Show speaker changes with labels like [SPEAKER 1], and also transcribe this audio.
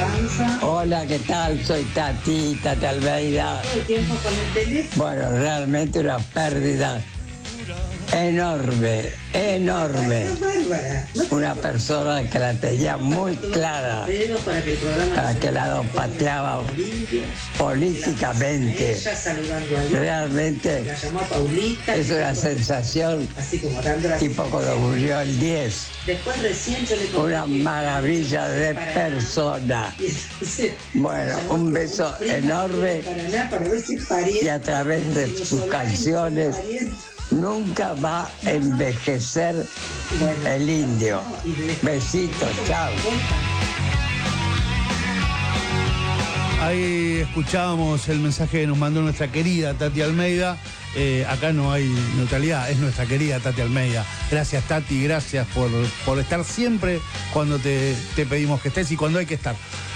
[SPEAKER 1] panza.
[SPEAKER 2] Hola, ¿qué tal? Soy Tati Almeida.
[SPEAKER 1] Todo el tiempo con el teléfono.
[SPEAKER 2] Bueno, realmente una pérdida enorme.
[SPEAKER 1] Bárbara.
[SPEAKER 2] Una persona que la tenía muy clara,
[SPEAKER 1] Para que el programa
[SPEAKER 2] para qué lado pateaba políticamente.
[SPEAKER 1] Ella saludando a Dios.
[SPEAKER 2] Realmente
[SPEAKER 1] La llamó a Paulita.
[SPEAKER 2] es una sensación
[SPEAKER 1] Así como dando las...
[SPEAKER 2] tipo cuando murió el 10.
[SPEAKER 1] Después recién yo le conté
[SPEAKER 2] Una maravilla de persona. Bueno, un beso enorme y a través de sus canciones nunca va a envejecer el indio. Besitos, chao.
[SPEAKER 3] Ahí escuchábamos el mensaje que nos mandó nuestra querida Tati Almeida. Acá no hay neutralidad, es nuestra querida Tati Almeida. Gracias, Tati, gracias por estar siempre cuando te pedimos que estés y cuando hay que estar.